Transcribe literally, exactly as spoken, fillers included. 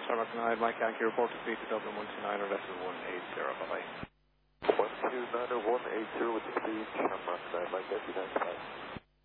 Starbuck nine, Mike Yankee report to speed to Dublin one two nine or less than one eight zero. Bye bye. one two nine or one eight zero with the speed, Shamrock nine, Mike Yankee nine five.